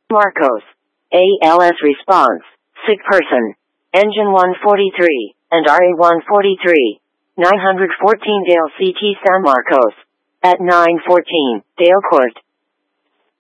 Marcos. ALS response. Sick person. Engine 143, and RA-143. 914 Dale CT San Marcos. At 9:14, Dale Court.